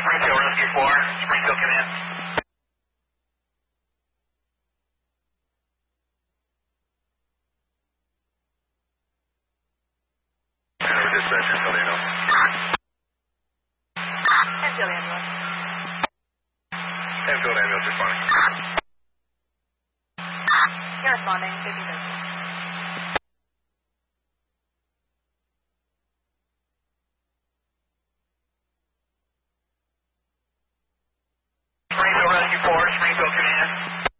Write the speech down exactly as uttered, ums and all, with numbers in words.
Springfield Rescue four, Springfield Command. Over dispatch, Enfield ambulance. Enfield ambulance. Enfield ambulance responding. You're responding. fifty business. Springfield Rescue four, Springfield Command.